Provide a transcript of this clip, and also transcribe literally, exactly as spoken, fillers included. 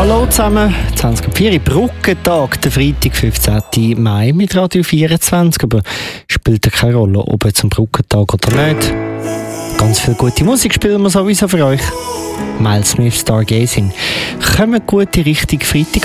Hallo zusammen, zwanzig Uhr vier, Brückentag, der Freitag, fünfzehnten Mai mit Radio vierundzwanzig. Aber spielt ja keine Rolle, ob jetzt ein Brückentag oder nicht. Ganz viel gute Musik spielen wir sowieso für euch. Miles Smith, Stargazing. Kommen gute Richtung Freitag.